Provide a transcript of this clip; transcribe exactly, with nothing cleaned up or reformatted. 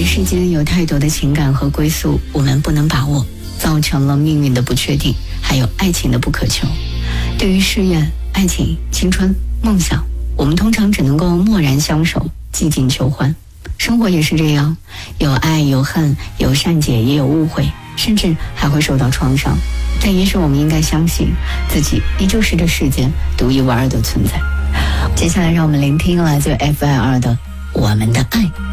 世间有太多的情感和归宿我们不能把握，造成了命运的不确定，还有爱情的不可求。对于事业、爱情、青春、梦想，我们通常只能够默然相守，寂静求欢。生活也是这样，有爱有恨，有善解也有误会，甚至还会受到创伤。但也许我们应该相信自己依旧是这世间独一无二的存在。接下来让我们聆听来自 F I R 的《我们的爱》。